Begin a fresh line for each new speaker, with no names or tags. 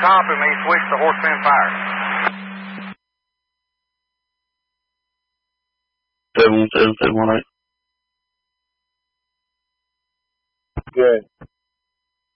copy me. Switch to horseman fire.
71718.
Good.